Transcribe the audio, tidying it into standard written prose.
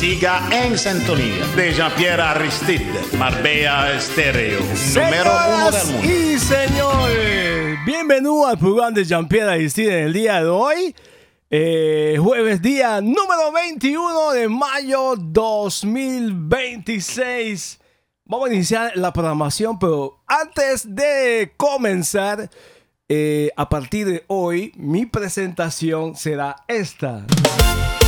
siga en sintonía de Jean-Pierre Aristide, Marbella Estéreo, número 1 del mundo. Y señores, bienvenido al programa de Jean-Pierre Aristide en el día de hoy. Jueves día número 21 de mayo 2026. Vamos a iniciar la programación, pero antes de comenzar, a partir de hoy, mi presentación será esta.